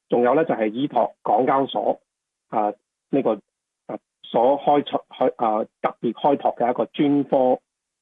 仲有咧就係依託港交所呢個所特別開拓嘅一個專科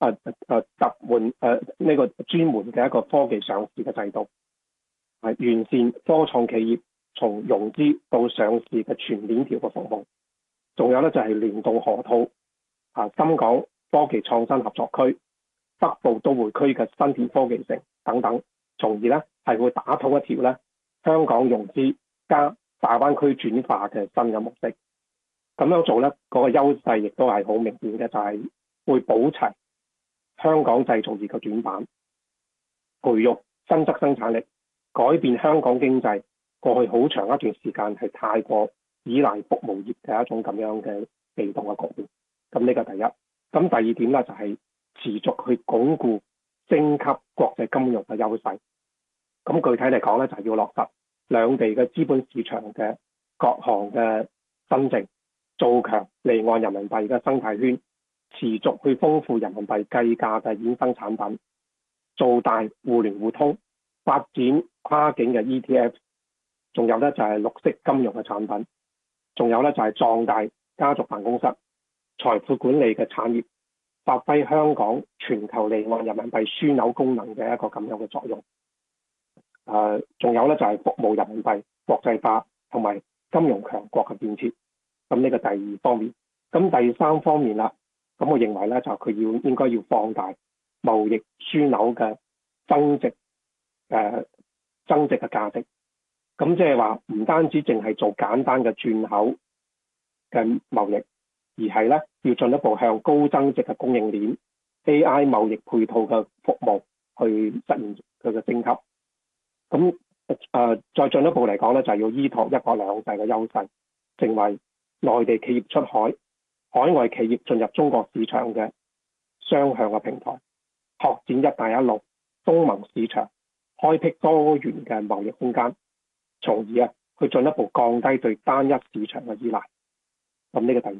呢個專門嘅一個科技上市嘅制度，完善科創企業從融資到上市嘅全鏈條嘅服務。仲有咧就係聯動河套深港科技創新合作區、北部都會區嘅新田科技城等等，從而咧係會打通一條咧香港融資加大灣區轉化嘅新嘅模式。咁樣做咧，嗰個優勢亦都係好明顯嘅，就係會補齊香港製造業嘅短板，培育新質生產力，改變香港經濟過去好長一段時間係太過依賴服務業嘅一種咁樣嘅被動嘅局面。咁呢個第一。咁第二點咧就係持續去鞏固升級國際金融嘅優勢。咁具體嚟講咧，就係要落實兩地嘅資本市場嘅各項嘅新政，做強離岸人民幣嘅生態圈，持續去豐富人民幣計價嘅衍生產品，做大互聯互通，發展跨境嘅 ETF， 仲有咧就係綠色金融嘅產品，仲有咧就係壯大家族辦公室、財富管理嘅產業，發揮香港全球離岸人民幣樞紐功能嘅一個咁樣嘅作用。仲有咧就係服務人民幣國際化同埋金融強國嘅建設。咁呢個第二方面。咁第三方面啦，咁我認為咧就佢應該要放大貿易樞紐嘅增值嘅價值。咁即係話唔單止淨係做簡單嘅轉口嘅貿易，而係咧要進一步向高增值嘅供應鏈、AI 貿易配套嘅服務去實現佢嘅升級。咁再進一步嚟講咧，就係要依託一國兩制嘅優勢，成為內地企業出海、海外企業進入中國市場嘅雙向嘅平台，拓展一帶一路、東盟市場，開闢多元嘅貿易空間，從而去進一步降低對單一市場嘅依賴。咁呢個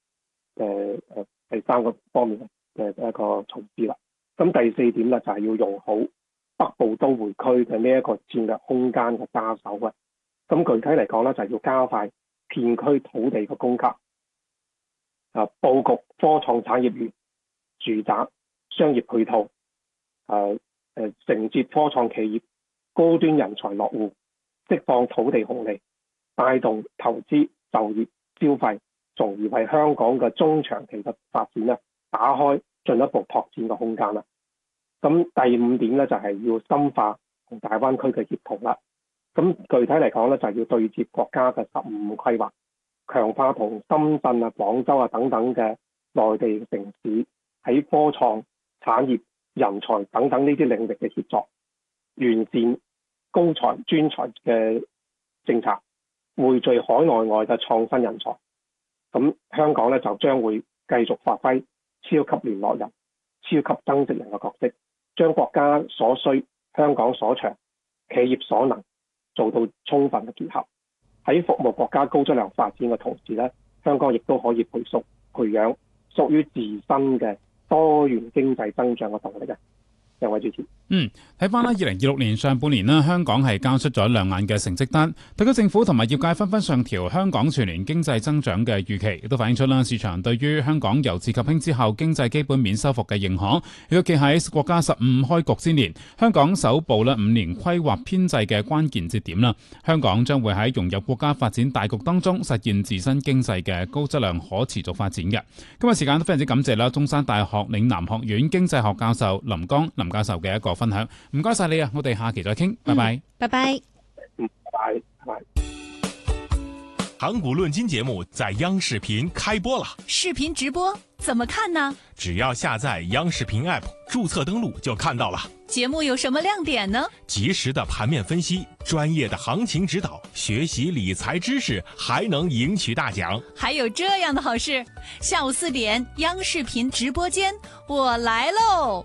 第三個方面嘅一個措施啦。咁第四點咧就係要用好北部都會區嘅呢一個戰略空間嘅揸手啊。咁具體嚟講咧，就係要加快片區土地嘅供給，佈局科創產業園、住宅、商業配套，承接科創企業高端人才落戶，釋放土地紅利，帶動投資、就業、消費，從而為香港嘅中長期嘅發展打開進一步拓展嘅空間啦。咁第五點咧就係要深化同大灣區嘅協同啦。咁具體嚟講咧，就係要對接國家嘅15規劃，強化同深圳廣州等等嘅內地城市喺科創、產業、人才等等呢啲領域嘅協作，完善高才專才嘅政策，匯聚海內外嘅創新人才。咁香港咧就將會繼續發揮超級聯絡人、超級增值人嘅角色，將國家所需、香港所長、企業所能做到充分嘅結合，喺服務國家高質量發展嘅同時咧，香港亦都可以培養屬於自身嘅多元經濟增長嘅動力嘅。兩位主持。 睇翻啦，2026年上半年啦，香港係交出咗亮眼嘅成績單，特區政府同埋業界紛紛上調香港全年經濟增長嘅預期，亦都反映出啦市場對於香港由治及興之後經濟基本面修復嘅認可。尤其喺國家15開局之年，香港首部5年規劃編制嘅關鍵節點啦，香港將會喺融入國家發展大局當中，實現自身經濟嘅高質量可持續發展嘅。今日時間都非常之感謝啦，中山大學嶺南學院經濟學教授林江林教授嘅一個分享，唔該晒你啊！我哋下期再傾，拜拜， 拜拜， 拜拜。 港股論金節目在央視頻開播了， 視頻直播怎麼看呢？ 只要下載央視頻 App， 註冊登錄就看到了。 節目有什麼亮點呢？ 及時的盤面分析，專業的行情指導，學習理財知識，還能贏取大獎。 還有這樣的好事，下午4點央視頻直播間，我來嘍！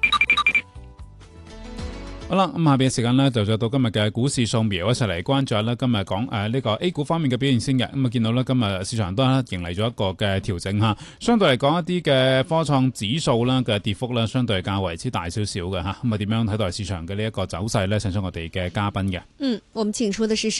好啦，咁下邊嘅時間呢，就到今日嘅股市掃描，一齊嚟關注下呢今日講呢個 A 股方面嘅表現先嘅。咁見到呢，今日市場都迎嚟咗一個嘅調整嚇，相對嚟講一啲嘅科創指數啦嘅跌幅呢，相對係較為之大少少嘅嚇。咁點樣睇待市場嘅呢一個走勢呢？請出我哋嘅嘉賓嘅。 我們請出的是